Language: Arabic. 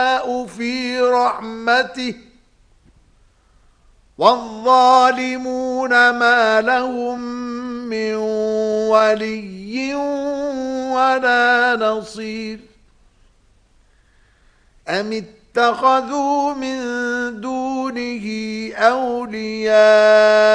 في رحمته والظالمون ما لهم من ولي ولا نصير أم اتخذوا من دونه أولياء